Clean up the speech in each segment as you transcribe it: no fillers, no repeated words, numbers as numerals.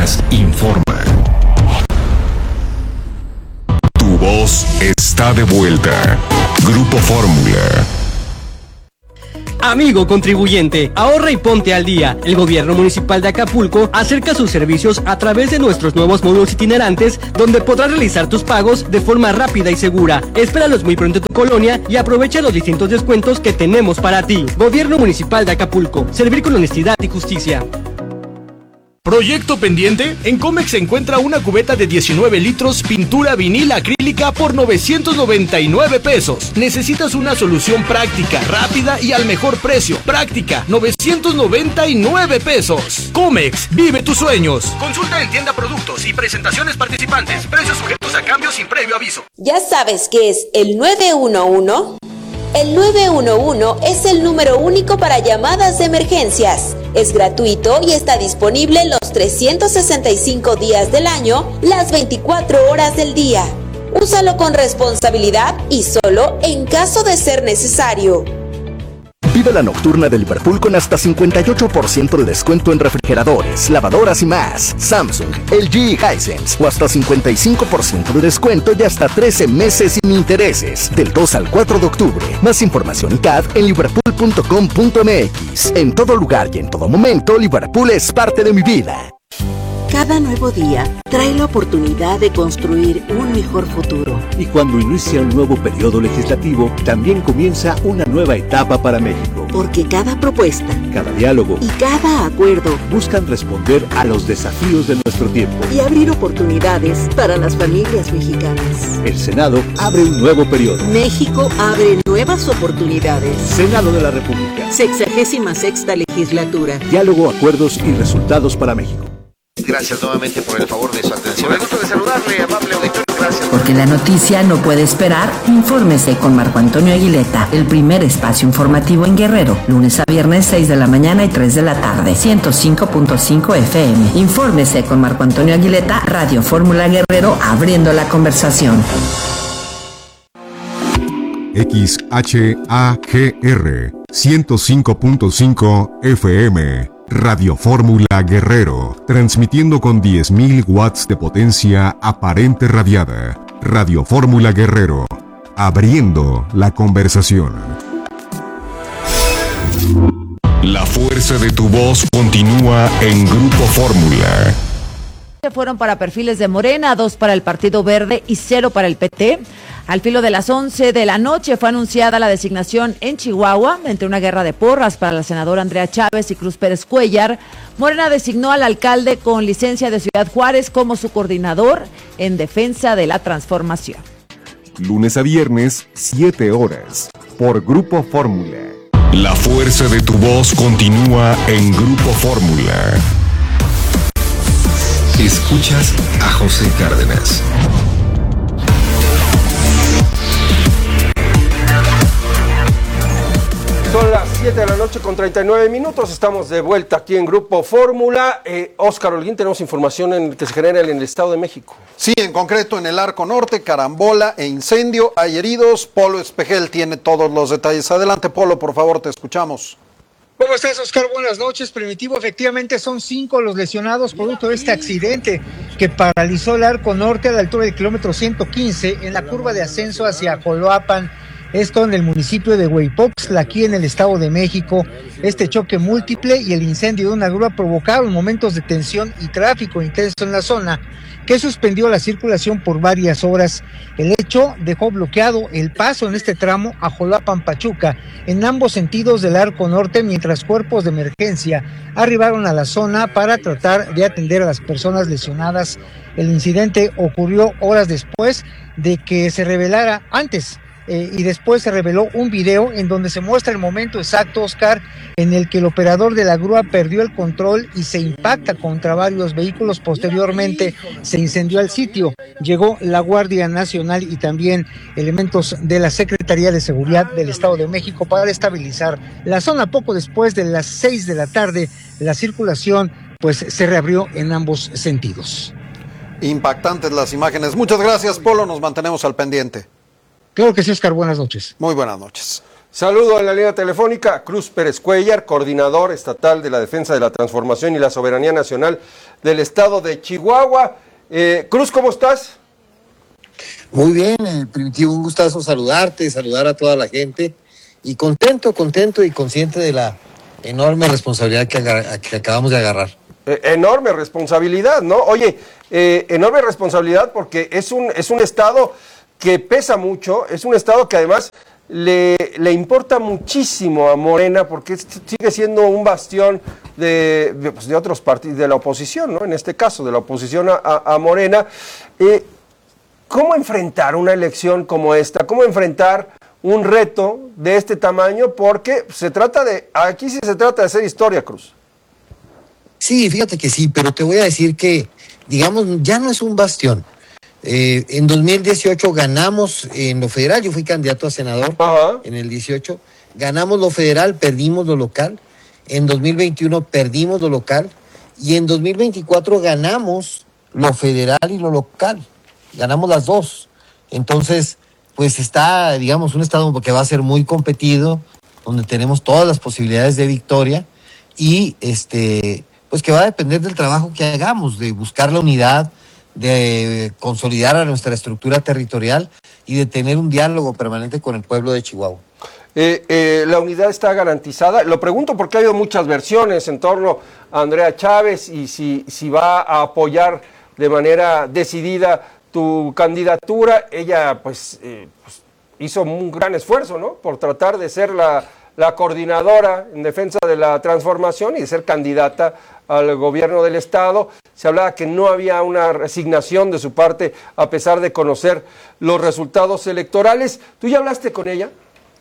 Cárdenas informa. Tu voz está de vuelta. Grupo Fórmula. Amigo contribuyente, ahorra y ponte al día. El gobierno municipal de Acapulco acerca sus servicios a través de nuestros nuevos módulos itinerantes, donde podrás realizar tus pagos de forma rápida y segura. Espéralos muy pronto en tu colonia y aprovecha los distintos descuentos que tenemos para ti. Gobierno municipal de Acapulco, servir con honestidad y justicia. ¿Proyecto pendiente? En Comex se encuentra una cubeta de 19 litros, pintura vinil acrílica por 999 pesos. Necesitas una solución práctica, rápida y al mejor precio. Práctica, 999 pesos. Comex, vive tus sueños. Consulta en tienda productos y presentaciones participantes. Precios sujetos a cambio sin previo aviso. ¿Ya sabes qué es el 911? El 911 es el número único para llamadas de emergencias. Es gratuito y está disponible los 365 días del año, las 24 horas del día. Úsalo con responsabilidad y solo en caso de ser necesario. Vive la nocturna de Liverpool con hasta 58% de descuento en refrigeradores, lavadoras y más. Samsung, LG y Hisense. O hasta 55% de descuento y hasta 13 meses sin intereses. Del 2 al 4 de octubre. Más información y CAD en liverpool.com.mx. En todo lugar y en todo momento, Liverpool es parte de mi vida. Cada nuevo día trae la oportunidad de construir un mejor futuro. Y cuando inicia un nuevo periodo legislativo, también comienza una nueva etapa para México. Porque cada propuesta, cada diálogo y cada acuerdo buscan responder a los desafíos de nuestro tiempo y abrir oportunidades para las familias mexicanas. El Senado abre un nuevo periodo. México abre nuevas oportunidades. Senado de la República. 66ª legislatura. Diálogo, acuerdos y resultados para México. Gracias nuevamente por el favor de su atención. Me gusta de saludarle, amable auditorio. Gracias. Porque la noticia no puede esperar, infórmese con Marco Antonio Aguileta, el primer espacio informativo en Guerrero, lunes a viernes 6 de la mañana y 3 de la tarde, 105.5 FM. Infórmese con Marco Antonio Aguileta, Radio Fórmula Guerrero, abriendo la conversación. XHAGR 105.5 FM. Radio Fórmula Guerrero, transmitiendo con 10.000 watts de potencia aparente radiada. Radio Fórmula Guerrero, abriendo la conversación. La fuerza de tu voz continúa en Grupo Fórmula. Fueron para perfiles de Morena, 2 para el Partido Verde y 0 para el PT. Al filo de las 11 de la noche fue anunciada la designación en Chihuahua entre una guerra de porras para la senadora Andrea Chávez y Cruz Pérez Cuellar. Morena designó al alcalde con licencia de Ciudad Juárez como su coordinador en defensa de la transformación. Lunes a viernes, 7 horas, por Grupo Fórmula. La fuerza de tu voz continúa en Grupo Fórmula. Escuchas a José Cárdenas. Son las 7 de la noche con 39 minutos. Estamos de vuelta aquí en Grupo Fórmula. Óscar Holguín, tenemos información en que se genera en el Estado de México. Sí, en concreto en el Arco Norte, carambola e incendio. Hay heridos. Polo Espejel tiene todos los detalles. Adelante, Polo, por favor, te escuchamos. ¿Cómo estás, Oscar? Buenas noches. Primitivo, efectivamente son 5 los lesionados producto de este accidente que paralizó el Arco Norte a la altura del kilómetro 115 en la curva de ascenso hacia Joloapan. Esto en el municipio de Hueypoxtla, aquí en el Estado de México. Este choque múltiple y el incendio de una grúa provocaron momentos de tensión y tráfico intenso en la zona, que suspendió la circulación por varias horas. El hecho dejó bloqueado el paso en este tramo a Joloapan-Pachuca, en ambos sentidos del Arco Norte, mientras cuerpos de emergencia arribaron a la zona para tratar de atender a las personas lesionadas. El incidente ocurrió horas después de que se revelara y después se reveló un video en donde se muestra el momento exacto, Oscar, en el que el operador de la grúa perdió el control y se impacta contra varios vehículos. Posteriormente se incendió el sitio. Llegó la Guardia Nacional y también elementos de la Secretaría de Seguridad del Estado de México para estabilizar la zona. Poco después de las 6 de la tarde, la circulación pues se reabrió en ambos sentidos. Impactantes las imágenes. Muchas gracias, Polo. Nos mantenemos al pendiente. Claro que sí, Oscar. Buenas noches. Muy buenas noches. Saludo en la línea telefónica a Cruz Pérez Cuellar, coordinador estatal de la Defensa de la Transformación y la Soberanía Nacional del Estado de Chihuahua. Cruz, ¿cómo estás? Muy bien, Primitivo, un gustazo saludarte, saludar a toda la gente y contento y consciente de la enorme responsabilidad que acabamos de agarrar. Enorme responsabilidad, ¿no? Oye, enorme responsabilidad porque es un estado que pesa mucho, es un estado que además le importa muchísimo a Morena porque sigue siendo un bastión de otros partidos, de la oposición, ¿no? En este caso, de la oposición a Morena. ¿Cómo enfrentar una elección como esta? ¿Cómo enfrentar un reto de este tamaño? Porque aquí sí se trata de hacer historia, Cruz. Sí, fíjate que sí, pero te voy a decir que, digamos, ya no es un bastión. En 2018 ganamos en lo federal, yo fui candidato a senador. Ajá. En el 18, ganamos lo federal, perdimos lo local. En 2021 perdimos lo local y en 2024 ganamos lo federal y lo local. Ganamos las dos. Entonces, pues está, digamos, un estado que va a ser muy competido, donde tenemos todas las posibilidades de victoria y pues que va a depender del trabajo que hagamos, de buscar la unidad, de consolidar a nuestra estructura territorial y de tener un diálogo permanente con el pueblo de Chihuahua. La unidad está garantizada. Lo pregunto porque ha habido muchas versiones en torno a Andrea Chávez y si va a apoyar de manera decidida tu candidatura. Ella pues hizo un gran esfuerzo, ¿no? Por tratar de ser la coordinadora en defensa de la transformación y de ser candidata al gobierno del estado. Se hablaba que no había una resignación de su parte a pesar de conocer los resultados electorales. ¿Tú ya hablaste con ella?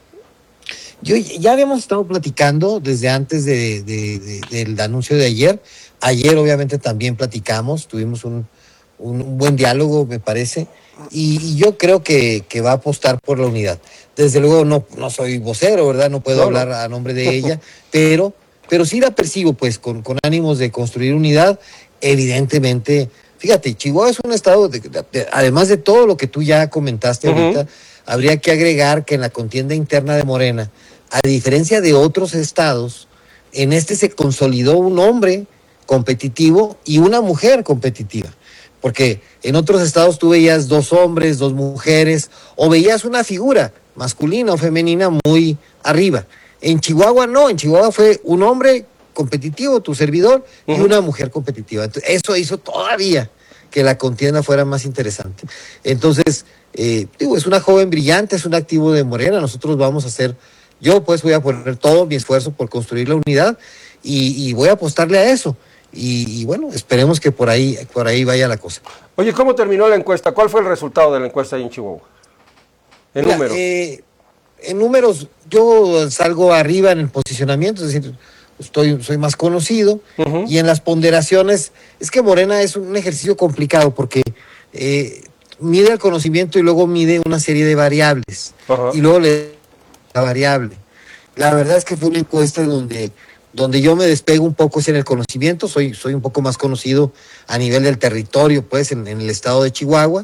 Ya habíamos estado platicando desde antes del anuncio de ayer. Ayer obviamente también platicamos, tuvimos un buen diálogo, me parece, y yo creo que va a apostar por la unidad. Desde luego no soy vocero, ¿verdad? No puedo hablar a nombre de ella, pero sí la percibo pues con ánimos de construir unidad. Evidentemente, fíjate, Chihuahua es un estado, además de todo lo que tú ya comentaste ahorita, habría que agregar que en la contienda interna de Morena, a diferencia de otros estados, en se consolidó un hombre competitivo y una mujer competitiva. Porque en otros estados tú veías 2 hombres, 2 mujeres, o veías una figura masculina o femenina muy arriba. En Chihuahua no, en Chihuahua fue un hombre competitivo, tu servidor, y una mujer competitiva. Entonces, eso hizo todavía que la contienda fuera más interesante. Entonces, es una joven brillante, es un activo de Morena, nosotros vamos a hacer, yo pues voy a poner todo mi esfuerzo por construir la unidad y voy a apostarle a eso. Y bueno, esperemos que por ahí vaya la cosa. Oye, ¿cómo terminó la encuesta? ¿Cuál fue el resultado de la encuesta ahí en Chihuahua? Números. En números, yo salgo arriba en el posicionamiento, es decir, soy más conocido, y en las ponderaciones, es que Morena es un ejercicio complicado porque mide el conocimiento y luego mide una serie de variables, y luego la variable. La verdad es que fue una encuesta donde yo me despego un poco en el conocimiento, soy un poco más conocido a nivel del territorio, pues, en el estado de Chihuahua,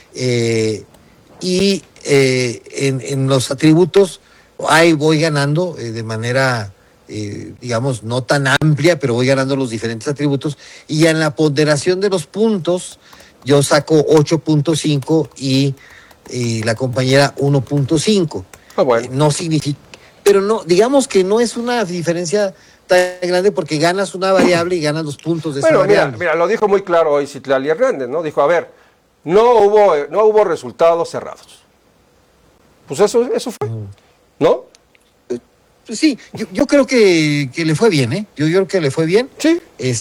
y en los atributos ahí voy ganando de manera, digamos, no tan amplia, pero voy ganando los diferentes atributos, y en la ponderación de los puntos yo saco 8.5 y la compañera 1.5. Bueno. No significa, pero no, digamos que no es una diferencia tan grande porque ganas una variable y ganas los puntos de esa variable. Mira, lo dijo muy claro hoy Citlali Hernández, ¿no? Dijo, a ver, no hubo resultados cerrados. Pues eso fue, ¿no? Pues sí, yo creo que le fue bien, ¿eh? Yo creo que le fue bien. Sí.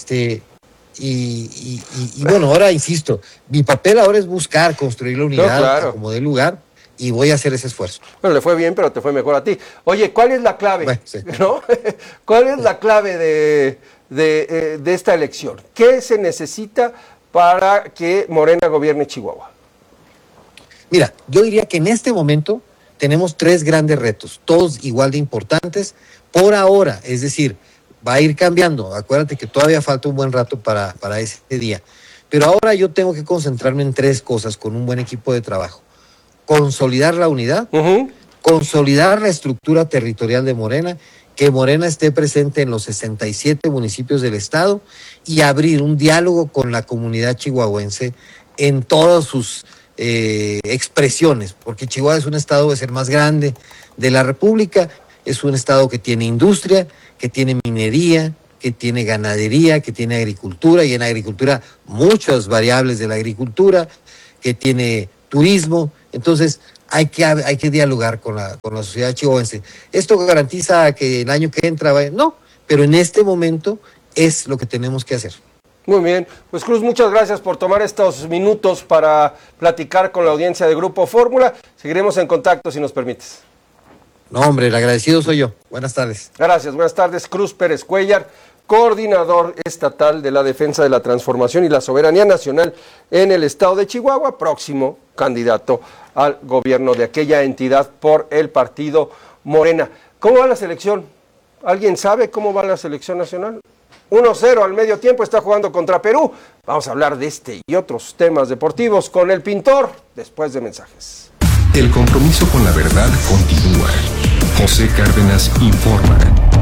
Y bueno, ahora insisto, mi papel ahora es buscar construir la unidad como de lugar. Y voy a hacer ese esfuerzo. Bueno, le fue bien, pero te fue mejor a ti. Oye, ¿cuál es la clave? Bueno, sí. ¿No? ¿Cuál es la clave de esta elección? ¿Qué se necesita para que Morena gobierne Chihuahua? Mira, yo diría que en este momento tenemos 3 grandes retos, todos igual de importantes por ahora. Es decir, va a ir cambiando. Acuérdate que todavía falta un buen rato para ese día. Pero ahora yo tengo que concentrarme en 3 cosas con un buen equipo de trabajo. Consolidar la unidad, consolidar la estructura territorial de Morena, que Morena esté presente en los 67 municipios del estado y abrir un diálogo con la comunidad chihuahuense en todas sus expresiones, porque Chihuahua es un estado, es el más grande de la República, es un estado que tiene industria, que tiene minería, que tiene ganadería, que tiene agricultura, y en agricultura muchas variables de la agricultura, que tiene turismo. Entonces hay que dialogar con la sociedad chihuahuense. ¿Esto garantiza que el año que entra vaya? No, pero en este momento es lo que tenemos que hacer. Muy bien, pues Cruz, muchas gracias por tomar estos minutos para platicar con la audiencia de Grupo Fórmula. Seguiremos en contacto si nos permites. No, hombre, el agradecido soy yo. Buenas tardes. Gracias, buenas tardes. Cruz Pérez Cuellar, coordinador estatal de la defensa de la transformación y la soberanía nacional en el estado de Chihuahua, próximo candidato al gobierno de aquella entidad por el partido Morena. ¿Cómo va la selección? ¿Alguien sabe cómo va la selección nacional? 1-0 al medio tiempo, está jugando contra Perú. Vamos a hablar de este y otros temas deportivos con el Pintor, después de mensajes. El compromiso con la verdad continúa. José Cárdenas informa.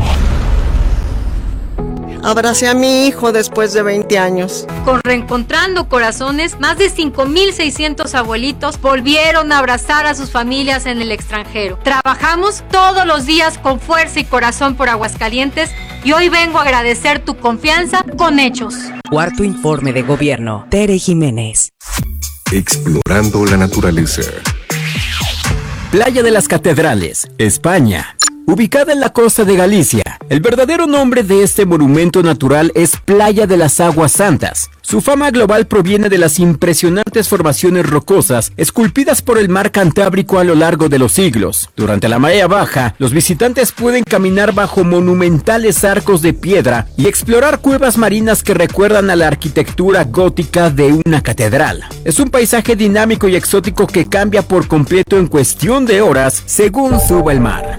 Abracé a mi hijo después de 20 años. Con Reencontrando Corazones, más de 5,600 abuelitos volvieron a abrazar a sus familias en el extranjero. Trabajamos todos los días con fuerza y corazón por Aguascalientes y hoy vengo a agradecer tu confianza con hechos. Cuarto informe de gobierno. Tere Jiménez. Explorando la naturaleza. Playa de las Catedrales, España. Ubicada en la costa de Galicia, el verdadero nombre de este monumento natural es Playa de las Aguas Santas. Su fama global proviene de las impresionantes formaciones rocosas esculpidas por el mar Cantábrico a lo largo de los siglos. Durante la marea baja, los visitantes pueden caminar bajo monumentales arcos de piedra y explorar cuevas marinas que recuerdan a la arquitectura gótica de una catedral. Es un paisaje dinámico y exótico que cambia por completo en cuestión de horas según suba el mar.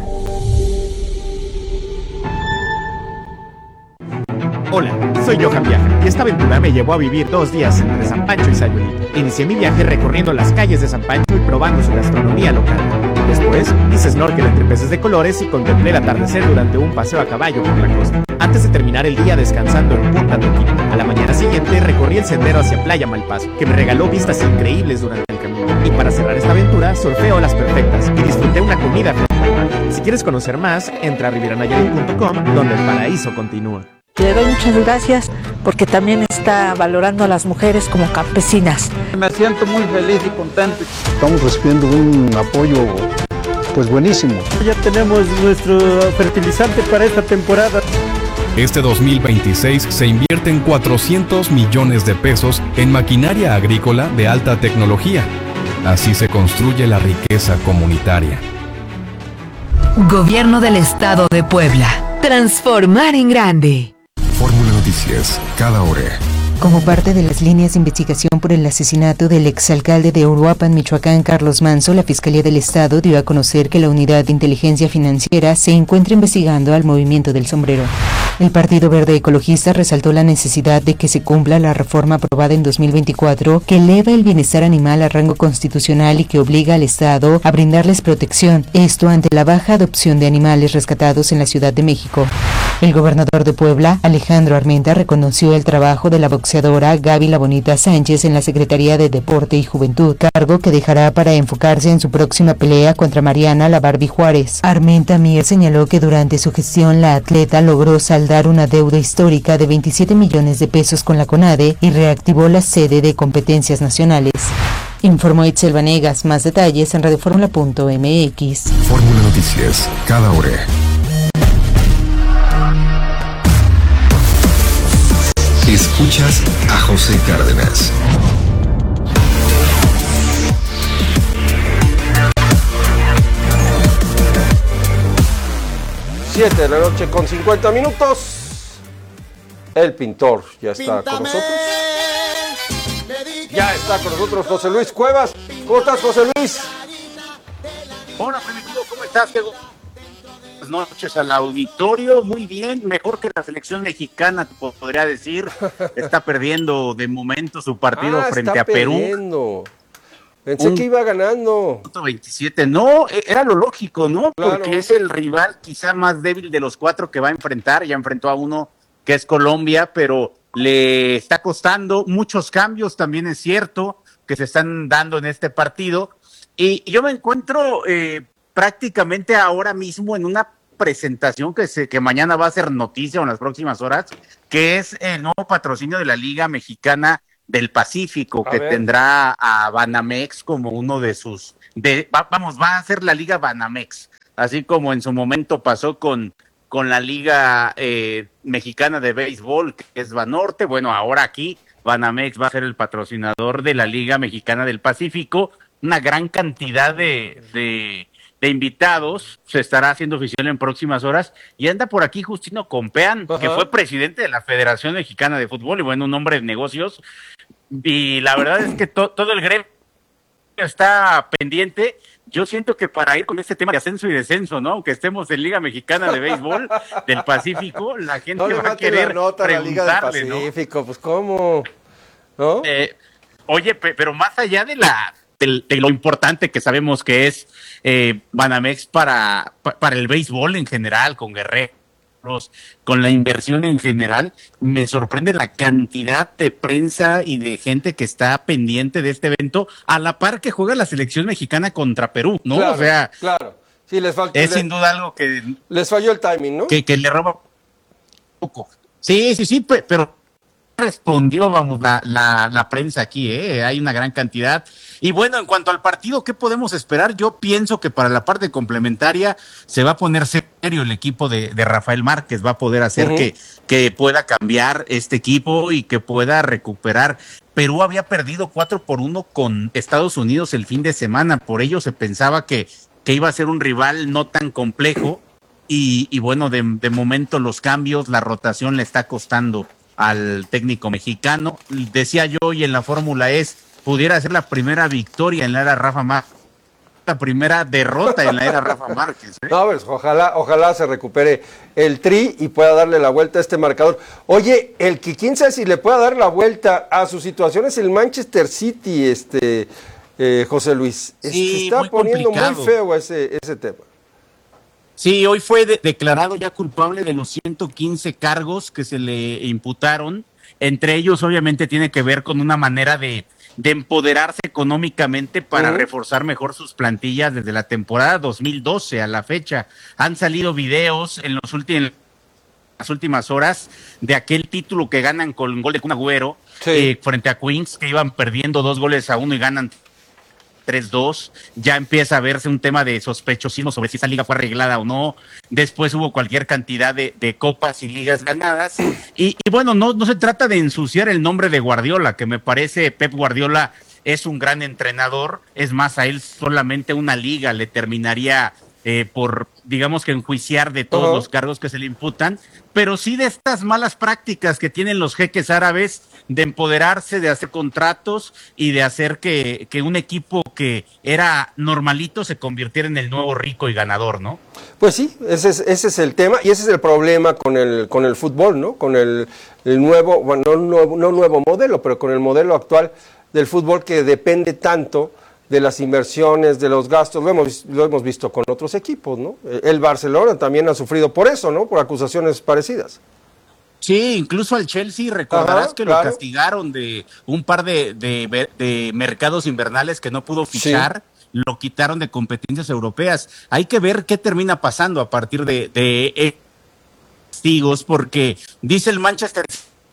Hola, soy Johan Viaja y esta aventura me llevó a vivir 2 días entre San Pancho y Sayulito. Inicié mi viaje recorriendo las calles de San Pancho y probando su gastronomía local. Después hice snorkel entre peces de colores y contemplé el atardecer durante un paseo a caballo por la costa. Antes de terminar el día descansando en Punta Toquín. A la mañana siguiente recorrí el sendero hacia Playa Malpaso, que me regaló vistas increíbles durante el camino. Y para cerrar esta aventura, surfé olas perfectas y disfruté una comida frente al mar. Si quieres conocer más, entra a rivieranayarit.com, donde el paraíso continúa. Le doy muchas gracias porque también está valorando a las mujeres como campesinas. Me siento muy feliz y contento. Estamos recibiendo un apoyo pues buenísimo. Ya tenemos nuestro fertilizante para esta temporada. Este 2026 se invierten 400 millones de pesos en maquinaria agrícola de alta tecnología. Así se construye la riqueza comunitaria. Gobierno del Estado de Puebla. Transformar en grande. Fórmula Noticias, cada hora. Como parte de las líneas de investigación por el asesinato del exalcalde de Uruapan, Michoacán, Carlos Manso, la Fiscalía del Estado dio a conocer que la Unidad de Inteligencia Financiera se encuentra investigando al Movimiento del Sombrero. El Partido Verde Ecologista resaltó la necesidad de que se cumpla la reforma aprobada en 2024 que eleva el bienestar animal a rango constitucional y que obliga al Estado a brindarles protección, esto ante la baja adopción de animales rescatados en la Ciudad de México. El gobernador de Puebla, Alejandro Armenta, reconoció el trabajo de la boxeadora Gaby La Bonita Sánchez en la Secretaría de Deporte y Juventud, cargo que dejará para enfocarse en su próxima pelea contra Mariana La Barbie Juárez. Armenta Mier señaló que durante su gestión la atleta logró saldar una deuda histórica de 27 millones de pesos con la CONADE y reactivó la sede de competencias nacionales. Informó Itzel Vanegas. Más detalles en radioformula.mx. Fórmula Noticias, cada hora. Escuchas a José Cárdenas. Siete de la noche con 50 minutos. El Pintor ya está con nosotros. Ya está con nosotros José Luis Cuevas. ¿Cómo estás, José Luis? Hola, Primitivo, ¿cómo estás? Buenas noches al auditorio, muy bien, mejor que la selección mexicana, podría decir. Está perdiendo de momento su partido frente a Perú. Pensé que iba ganando. 27, no, era lo lógico, ¿no? Claro. Porque es el rival quizá más débil de los 4 que va a enfrentar. Ya enfrentó a uno que es Colombia, pero le está costando muchos cambios, también es cierto, que se están dando en este partido. Y yo me encuentro prácticamente ahora mismo en una presentación que mañana va a ser noticia en las próximas horas, que es el nuevo patrocinio de la Liga Mexicana del Pacífico, que tendrá a Banamex como uno de sus, va a ser la Liga Banamex, así como en su momento pasó con la Liga Mexicana de Béisbol, que es Banorte. Bueno, ahora aquí Banamex va a ser el patrocinador de la Liga Mexicana del Pacífico. Una gran cantidad de invitados se estará haciendo oficial en próximas horas, y anda por aquí Justino Compeán, que fue presidente de la Federación Mexicana de Fútbol y bueno, un hombre de negocios, y la verdad es que todo el gremio está pendiente. Yo siento que para ir con este tema de ascenso y descenso, ¿no? Aunque estemos en Liga Mexicana de Béisbol del Pacífico, la gente va a querer preguntarle, la Liga del Pacífico, ¿no? Pues ¿cómo? ¿No? Oye, pero más allá de lo importante que sabemos que es Banamex para el béisbol en general, con Guerreros, con la inversión en general, me sorprende la cantidad de prensa y de gente que está pendiente de este evento, a la par que juega la selección mexicana contra Perú, ¿no? Claro, o sea, claro. Sí, es sin duda algo que les falló el timing, ¿no? Que le roba poco. Sí, pero respondió, vamos, la prensa aquí, hay una gran cantidad. Y bueno, en cuanto al partido, ¿qué podemos esperar? Yo pienso que para la parte complementaria se va a poner serio el equipo de Rafael Márquez, va a poder hacer que pueda cambiar este equipo y que pueda recuperar. Perú había perdido 4-1 con Estados Unidos el fin de semana, por ello se pensaba que iba a ser un rival no tan complejo, y bueno, de momento los cambios, la rotación le está costando al técnico mexicano. Decía yo, y en la fórmula pudiera ser la primera victoria en la era Rafa Márquez, la primera derrota en la era Rafa Márquez. No, pues ojalá se recupere el Tri y pueda darle la vuelta a este marcador. Oye, el que quién sabe si le pueda dar la vuelta a su situación es el Manchester City, José Luis. Sí, está poniendo complicado. muy feo ese tema. Sí, hoy fue declarado ya culpable de los 115 cargos que se le imputaron. Entre ellos, obviamente, tiene que ver con una manera de empoderarse económicamente para reforzar mejor sus plantillas desde la temporada 2012 a la fecha. Han salido videos en las últimas horas de aquel título que ganan con el gol de Kun Agüero frente a Queens, que iban perdiendo 2-1 y ganan 3-2, ya empieza a verse un tema de sospechosismo sobre si esa liga fue arreglada o no. Después hubo cualquier cantidad de copas y ligas ganadas, y bueno, no se trata de ensuciar el nombre de Guardiola, que me parece Pep Guardiola es un gran entrenador. Es más, a él solamente una liga le terminaría por, digamos que enjuiciar de todos los cargos que se le imputan, pero sí de estas malas prácticas que tienen los jeques árabes de empoderarse, de hacer contratos y de hacer que un equipo que era normalito se convirtiera en el nuevo rico y ganador, ¿no? Pues sí, ese es el tema, y ese es el problema con el fútbol, ¿no? Con el nuevo, bueno, no nuevo modelo, pero con el modelo actual del fútbol, que depende tanto de las inversiones, de los gastos. Lo hemos visto con otros equipos, ¿no? El Barcelona también ha sufrido por eso, ¿no? Por acusaciones parecidas. Sí, incluso al Chelsea recordarás que lo castigaron de un par de mercados invernales que no pudo fichar, lo quitaron de competencias europeas. Hay que ver qué termina pasando a partir de testigos, porque dice el Manchester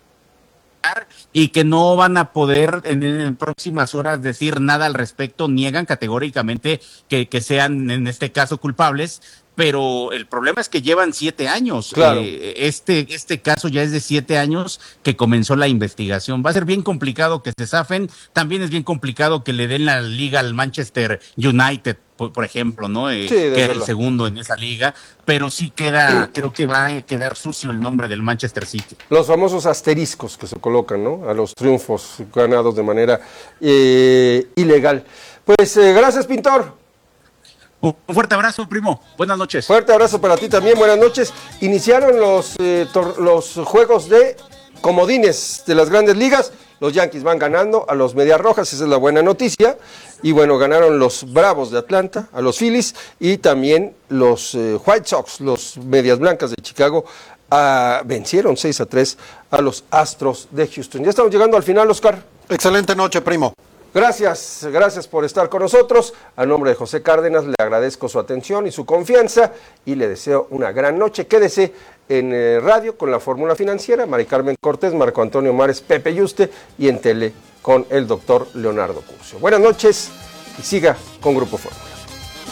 y que no van a poder en próximas horas decir nada al respecto. Niegan categóricamente que sean en este caso culpables, pero el problema es que llevan 7 años. Claro. Este caso ya es de 7 años que comenzó la investigación. Va a ser bien complicado que se zafen. También es bien complicado que le den la liga al Manchester United, por ejemplo, ¿no? Que es el segundo en esa liga, pero sí creo que va a quedar sucio el nombre del Manchester City. Los famosos asteriscos que se colocan, ¿no? A los triunfos ganados de manera ilegal. Pues gracias, Pintor. Un fuerte abrazo, primo. Buenas noches. Fuerte abrazo para ti también. Buenas noches. Iniciaron los juegos de comodines de las grandes ligas Los Yankees van ganando a los Medias Rojas, esa es la buena noticia. Y bueno, ganaron los Bravos de Atlanta a los Phillies y también los White Sox, los Medias Blancas de Chicago, vencieron 6-3 a los Astros de Houston. Ya estamos llegando al final, Oscar. Excelente noche, primo. Gracias por estar con nosotros. A nombre de José Cárdenas le agradezco su atención y su confianza y le deseo una gran noche. Quédese en radio con la Fórmula Financiera, Mari Carmen Cortés, Marco Antonio Mares, Pepe Yuste, y en tele con el doctor Leonardo Curcio. Buenas noches y siga con Grupo Fórmula.